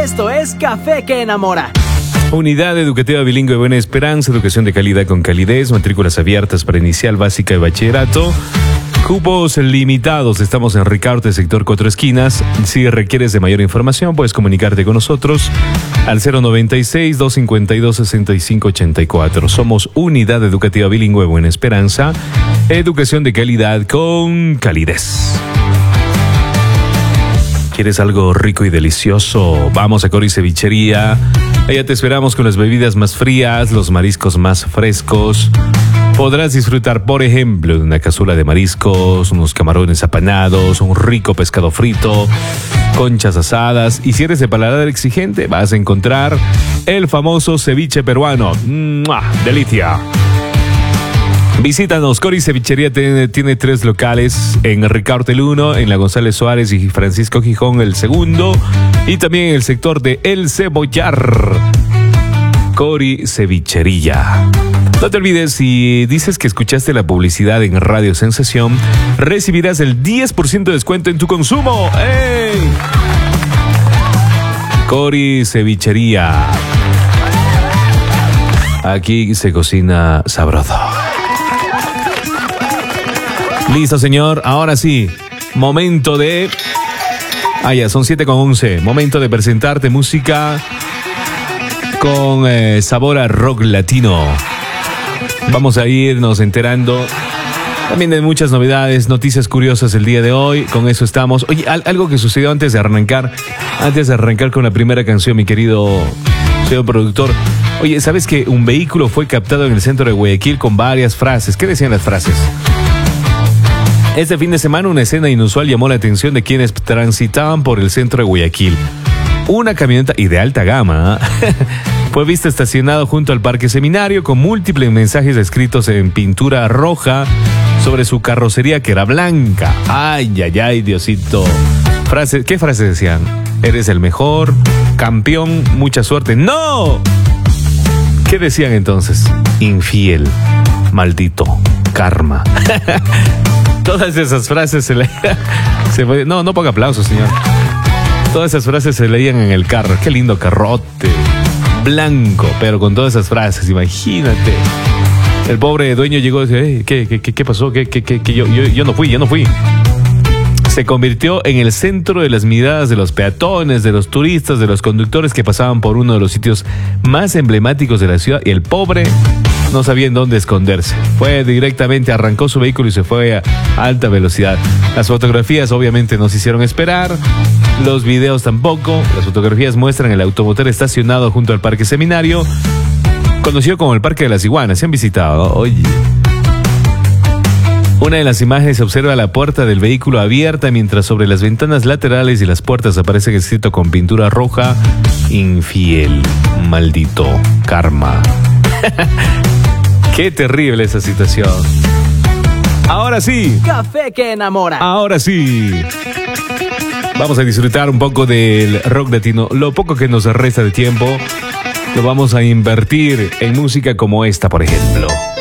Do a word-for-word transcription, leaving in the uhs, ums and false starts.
Esto es Café que Enamora. Unidad Educativa Bilingüe Buena Esperanza, educación de calidad con calidez, matrículas abiertas para inicial, básica y bachillerato. Cupos limitados, estamos en Ricaurte, sector Cuatro Esquinas. Si requieres de mayor información, puedes comunicarte con nosotros al cero noventa y seis, doscientos cincuenta y dos, sesenta y cinco ochenta y cuatro. Somos Unidad Educativa Bilingüe Buena Esperanza, educación de calidad con calidez. ¿Quieres algo rico y delicioso? Vamos a Cori Cevichería. Allá te esperamos con las bebidas más frías, los mariscos más frescos. Podrás disfrutar, por ejemplo, de una cazuela de mariscos, unos camarones apanados, un rico pescado frito, conchas asadas. Y si eres de paladar exigente, vas a encontrar el famoso ceviche peruano. ¡Mua! ¡Delicia! Visítanos, Cori Cevichería tiene, tiene tres locales, en Ricaurte el uno, en la González Suárez y Francisco Gijón el segundo, y también en el sector de El Cebollar. Cori Cevichería. No te olvides, si dices que escuchaste la publicidad en Radio Sensación, recibirás el diez por ciento de descuento en tu consumo. ¡Ey! Cori Cevichería. Aquí se cocina sabroso. Listo, señor. Ahora sí, momento de... Ah, ya, son siete con once. Momento de presentarte música con eh, sabor a rock latino. Vamos a irnos enterando también de muchas novedades, noticias curiosas el día de hoy. Con eso estamos. Oye, al, algo que sucedió antes de arrancar, antes de arrancar con la primera canción, mi querido señor productor. Oye, ¿sabes que un vehículo fue captado en el centro de Guayaquil con varias frases? ¿Qué decían las frases? Este fin de semana una escena inusual llamó la atención de quienes transitaban por el centro de Guayaquil. Una camioneta y de alta gama ¿eh? fue vista estacionado junto al Parque Seminario con múltiples mensajes escritos en pintura roja sobre su carrocería que era blanca. Ay, ay, ay, Diosito. Frase, ¿qué frases decían? Eres el mejor, campeón, mucha suerte. ¡No! ¿Qué decían entonces? Infiel, maldito, karma. Todas esas frases se leían. Se, no, no ponga aplausos, señor. Todas esas frases se leían en el carro. Qué lindo carrote. Blanco, pero con todas esas frases, imagínate. El pobre dueño llegó y dice, hey, ¿qué, qué, qué pasó? ¿Qué, qué, qué, qué? Yo, yo, yo no fui, yo no fui. Se convirtió en el centro de las miradas de los peatones, de los turistas, de los conductores que pasaban por uno de los sitios más emblemáticos de la ciudad, y el pobre no sabía en dónde esconderse. Fue directamente, arrancó su vehículo y se fue a alta velocidad. Las fotografías obviamente nos hicieron esperar, los videos tampoco. Las fotografías muestran el automotor estacionado junto al Parque Seminario, conocido como el Parque de las Iguanas. ¿Se han visitado? Oye. Una de las imágenes se observa la puerta del vehículo abierta, mientras sobre las ventanas laterales y las puertas aparece escrito con pintura roja: infiel, maldito, karma. Qué terrible esa situación. Ahora sí. Café que Enamora. Ahora sí. Vamos a disfrutar un poco del rock latino. Lo poco que nos resta de tiempo lo vamos a invertir en música como esta, por ejemplo.